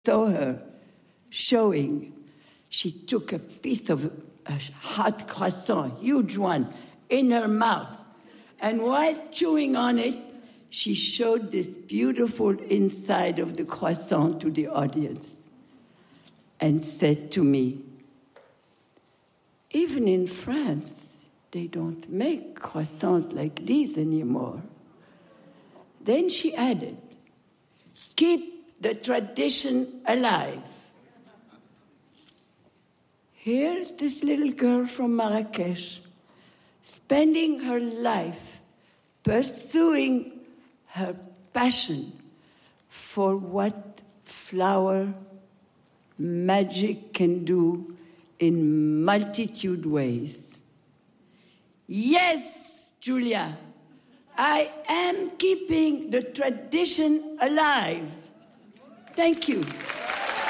saw her showing. She took a piece of a hot croissant, huge one, in her mouth. And while chewing on it, she showed this beautiful inside of the croissant to the audience and said to me, even in France, they don't make croissants like these anymore. Then she added, keep the tradition alive. Here's this little girl from Marrakesh, spending her life pursuing her passion for what flower magic can do in multitude ways. Yes, Julia, I am keeping the tradition alive. Thank you.